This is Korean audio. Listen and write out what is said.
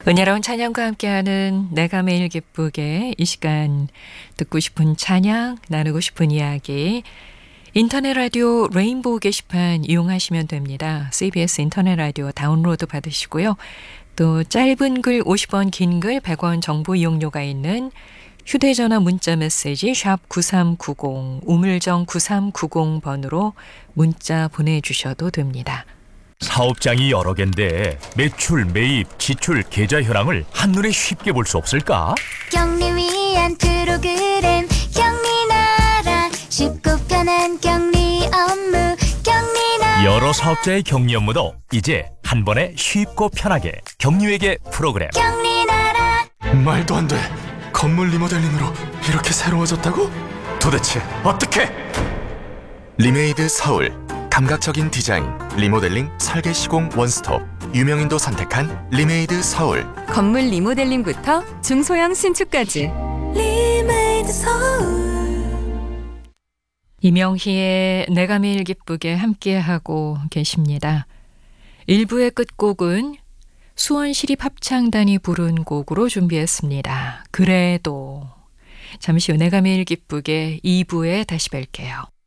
은혜로운 찬양과 함께하는 내가 매일 기쁘게 이 시간 듣고 싶은 찬양, 나누고 싶은 이야기 인터넷 라디오 레인보우 게시판 이용하시면 됩니다. CBS 인터넷 라디오 다운로드 받으시고요. 또 짧은 글 50원, 긴 글 100원 정보 이용료가 있는 휴대전화 문자 메시지 샵 9390 우물정 9390번으로 문자 보내주셔도 됩니다. 사업장이 여러 갠데 매출, 매입, 지출, 계좌 현황을 한눈에 쉽게 볼 수 없을까? 경리 위한 프로그램 경리나라 쉽고 편한 경리 업무 경리나라 여러 사업자의 격리 업무도 이제 한 번에 쉽고 편하게 격리회계 프로그램. 경리나라 말도 안 돼. 건물 리모델링으로 이렇게 새로워졌다고? 도대체 어떻게? 리메이드 서울. 감각적인 디자인, 리모델링, 설계 시공 원스톱. 유명인도 선택한 리메이드 서울. 건물 리모델링부터 중소형 신축까지. 리메이드 서울 이명희의 내가 매일 기쁘게 함께하고 계십니다. 1부의 끝곡은 수원시립합창단이 부른 곡으로 준비했습니다. 그래도 잠시 후 내가 매일 기쁘게 2부에 다시 뵐게요.